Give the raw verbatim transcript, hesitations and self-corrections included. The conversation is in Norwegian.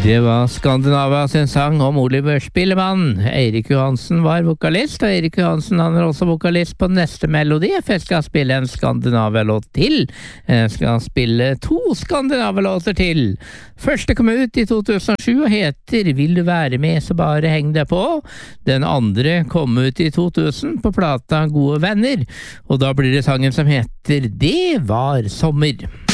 Det var Skandinavia sin sang om Oliver Spillemann. Eirik Johansen var vokalist, og Eirik Johansen han er også vokalist på neste melodi. For jeg skal spille en Skandinavia-låt til. Jeg skal spille to Skandinavia-låter til. Første kom ut i to tusen og sju og heter Vil du være med, så bare heng deg på. Den andre kom ut i to tusen på plata Gode venner, og da blir det sangen som heter Det var sommer.